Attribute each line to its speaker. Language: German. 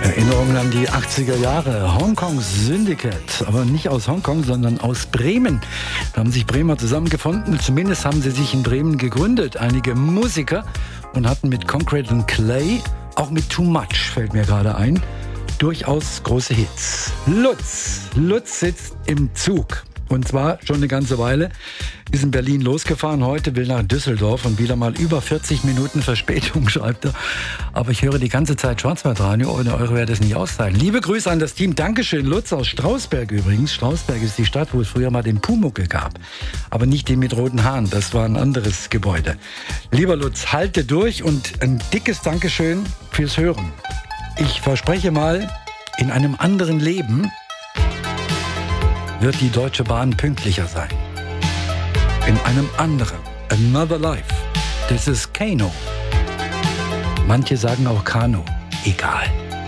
Speaker 1: Erinnerungen an die 80er Jahre. Hongkong Syndicate, aber nicht aus Hongkong, sondern aus Bremen. Da haben sich Bremer zusammengefunden, zumindest haben sie sich in Bremen gegründet. Einige Musiker und hatten mit Concrete and Clay, auch mit Too Much, fällt mir gerade ein, durchaus große Hits. Lutz sitzt im Zug. Und zwar schon eine ganze Weile, ist in Berlin losgefahren, heute will nach Düsseldorf und wieder mal über 40 Minuten Verspätung, schreibt er. Aber ich höre die ganze Zeit Schwarzwaldradio, ohne eure werde es nicht austeilen. Liebe Grüße an das Team, Dankeschön, Lutz aus Strausberg übrigens. Strausberg ist die Stadt, wo es früher mal den Pumuckl gab. Aber nicht den mit roten Haaren, das war ein anderes Gebäude. Lieber Lutz, halte durch und ein dickes Dankeschön fürs Hören. Ich verspreche mal, in einem anderen Leben wird die Deutsche Bahn pünktlicher sein. In einem anderen, Another Life. Das ist Kano. Manche sagen auch Kano. Egal.